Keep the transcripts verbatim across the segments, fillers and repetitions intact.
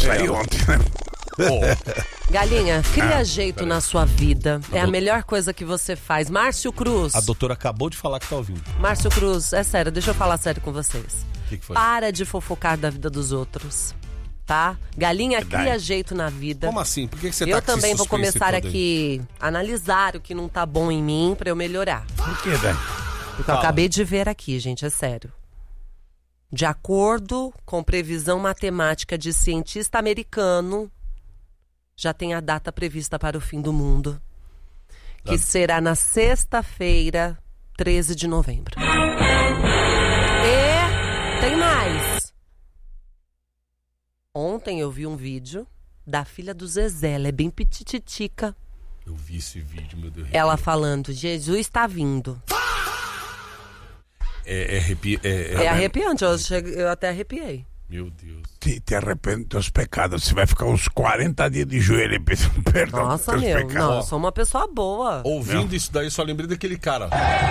saí ontem, né? Oh. Galinha, cria ah, jeito na sua vida. É a melhor coisa que você faz. Márcio Cruz. A doutora acabou de falar que tá ouvindo. Márcio Cruz, é sério, deixa eu falar sério com vocês. Que que foi? Para de fofocar da vida dos outros, tá? Galinha, cria jeito na vida. Como assim? Por que, que você tá Eu também vou começar aqui a analisar o que não tá bom em mim pra eu melhorar. Por que, Dani? Porque Fala. eu acabei de ver aqui, gente, é sério. De acordo com previsão matemática de cientista americano, já tem a data prevista para o fim do mundo, que ah. será na sexta-feira, treze de novembro. E tem mais. Ontem eu vi um vídeo da filha do Zezé, ela é bem pitititica. Eu vi esse vídeo, meu Deus. Ela falando, Jesus está vindo. É, é, arrepi... é, é, é arrepiante, eu, cheguei, eu até arrepiei. Meu Deus. Te, te arrepende dos pecados. Você vai ficar uns quarenta dias de joelho e pedindo perdão. Nossa, meu, pecados. Não, eu sou uma pessoa boa. Ouvindo não. isso daí, eu só lembrei daquele cara.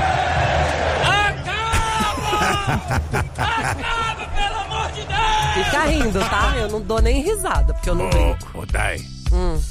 Acaba! Acaba, pelo amor de Deus! Fica rindo, tá? Eu não dou nem risada, porque eu não brinco. Ô, Dai. Hum.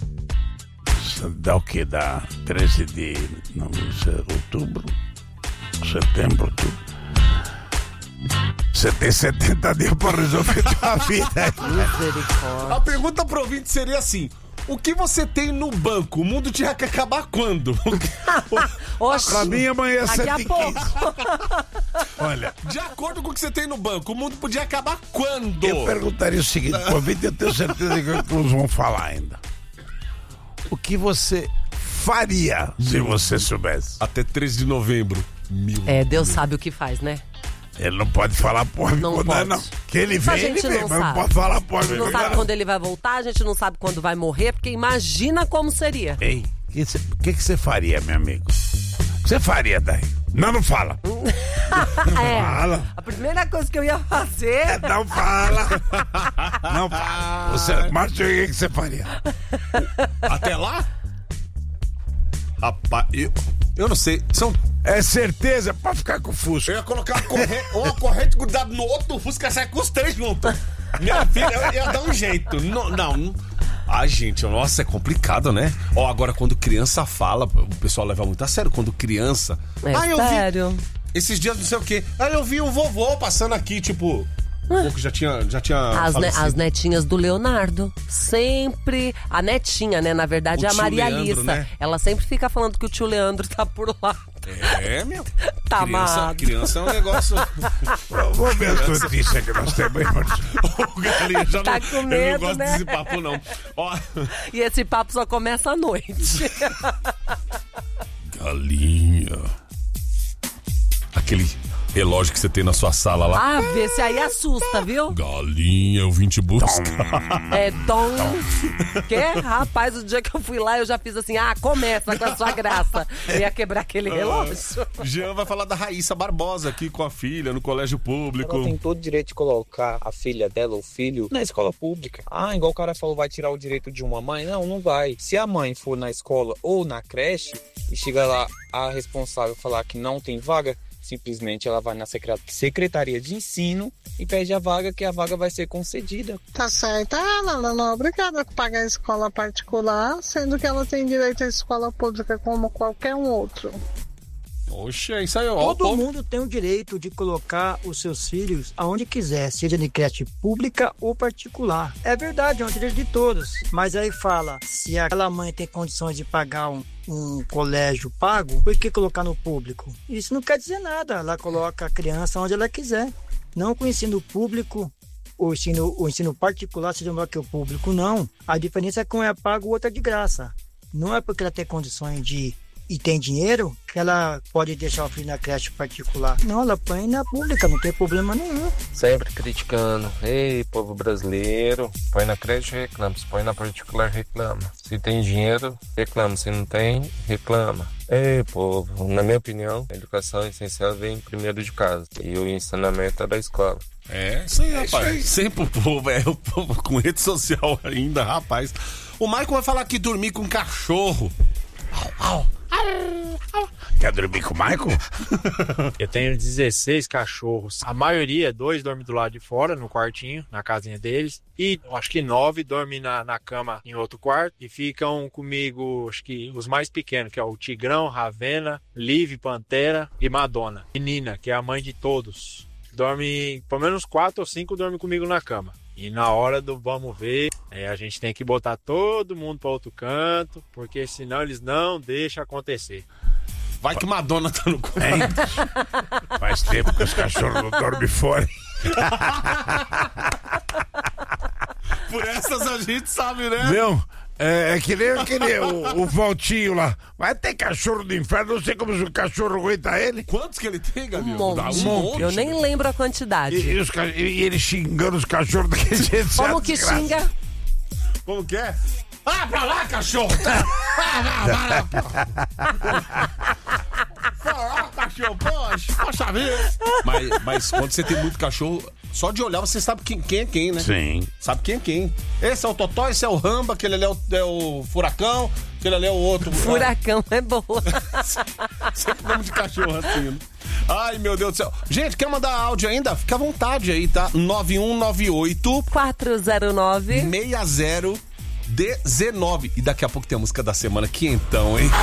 Dá o que? Dá treze de não, outubro, setembro, outubro. Você tem setenta dias pra resolver a vida. Misericórdia. A pergunta pro ouvinte seria assim: o que você tem no banco? O mundo tinha que acabar quando? Oxi, pra mim amanhã é sete e quinze. Olha, de acordo com o que você tem no banco, o mundo podia acabar quando? Eu perguntaria o seguinte, pro ouvinte, eu tenho certeza que eles vão falar ainda. O que você faria se você soubesse? Até treze de novembro. Meu é, Deus sabe o que faz, né? Ele não pode falar porra não quando pode. É, não. Que ele vem, a gente ele vem, não mas sabe. não pode falar porra. A gente não sabe quando ele vai voltar, a gente não sabe quando vai morrer, porque imagina como seria. Ei, o que, que, que você faria, meu amigo? O que você faria, daí? Não, não fala. Não é, fala. A primeira coisa que eu ia fazer... É, não fala. Não fala. Você, Márcio, o que, que você faria? Até lá? Rapaz, eu, eu não sei. São... É certeza, pra ficar com o Fusca. Eu ia colocar uma corrente, uma corrente grudada no outro, o Fusca sai com os três juntos. Minha filha, eu ia dar um jeito. Não, não. Ai, gente, nossa, é complicado, né? Ó, agora quando criança fala, o pessoal leva muito a sério. Quando criança. É ah, eu sério. Vi, esses dias não sei o quê. Ah, eu vi um vovô passando aqui, tipo. Um que já tinha, já tinha as, ne- as netinhas do Leonardo. Sempre. A netinha, né? Na verdade, é a Maria Alissa. Né? Ela sempre fica falando que o tio Leandro tá por lá. É, meu. Tá criança, amado. Criança é um negócio. Vamos ver a notícia que nós temos aí, O Galinha já tá não, com medo, eu não gosto né? desse papo, não. Ó. E esse papo só começa à noite. Galinha. Aquele relógio que você tem na sua sala lá. Ah, vê se aí assusta, viu? Galinha, eu vim te buscar. É dom. Que? Rapaz, o dia que eu fui lá, eu já fiz assim, ah, começa com a sua graça. Eu ia quebrar aquele relógio. Jean vai falar da Raíssa Barbosa aqui com a filha no colégio público. Ela tem todo o direito de colocar a filha dela ou filho na escola pública. Ah, igual o cara falou, vai tirar o direito de uma mãe? Não, não vai. Se a mãe for na escola ou na creche e chega lá a responsável falar que não tem vaga, simplesmente ela vai na Secretaria de Ensino e pede a vaga, que a vaga vai ser concedida. Tá certo. Ela, ela não é obrigada a pagar a escola particular, sendo que ela tem direito à escola pública como qualquer um outro. Oxe, é isso aí, ó. Todo ó, mundo tem o direito de colocar os seus filhos aonde quiser, seja de creche pública ou particular. É verdade, é um direito de todos. Mas aí fala, se aquela mãe tem condições de pagar um, um colégio pago, por que colocar no público? Isso não quer dizer nada, ela coloca a criança onde ela quiser. Não com o ensino público, o ensino, o ensino particular seja melhor que o público, não. A diferença é que um é pago, o outro é de graça. Não é porque ela tem condições de e tem dinheiro, que ela pode deixar o filho na creche particular. Não, ela põe na pública, não tem problema nenhum. Sempre criticando. Ei, povo brasileiro, põe na creche, reclama. Se põe na particular, reclama. Se tem dinheiro, reclama. Se não tem, reclama. Ei, povo, na minha opinião, a educação essencial vem primeiro de casa. E o ensinamento é da escola. É, isso aí, rapaz. É isso aí. Sempre o povo, é o povo com rede social ainda, rapaz. O Michael vai falar que dormir com cachorro. Au, au. Quer dormir com o Michael? Eu tenho dezesseis cachorros. A maioria, dois dormem do lado de fora, no quartinho, na casinha deles. E eu acho que nove dormem na, na cama em outro quarto. E ficam comigo, acho que os mais pequenos, que é o Tigrão, Ravena, Liv, Pantera e Madonna. E Nina, que é a mãe de todos. Dorme, pelo menos quatro ou cinco dormem comigo na cama. E na hora do vamos ver, é, a gente tem que botar todo mundo para outro canto, porque senão eles não deixam acontecer. Vai que Madonna tá no quarto. É. Faz tempo que os cachorros não dormem fora. Por essas a gente sabe, né? Meu, é, é que nem aquele, o, o Valtinho lá. Vai ter cachorro do inferno, não sei como o cachorro aguenta ele. Quantos que ele tem, Gabriel? Um monte. Um monte. Eu nem lembro a quantidade. E, e, os, e, e ele xingando os cachorros daquele jeito. Como que desgraça. xinga? Como que é? Ah, pra lá, cachorro! Ah, vai lá, pra lá, cachorro, poxa, poxa vida. Mas, mas quando você tem muito cachorro, só de olhar você sabe quem, quem é quem, né? Sim. Sabe quem é quem. Esse é o Totó, esse é o Ramba, aquele ali é o, é o Furacão, aquele ali é o outro. Furacão é boa. Sempre nome de cachorro assim, né? Ai, meu Deus do céu. Gente, quer mandar áudio ainda? Fica à vontade aí, tá? nove um nove oito quatro zero nove seis zero dezenove. E daqui a pouco tem a música da semana, que então, hein?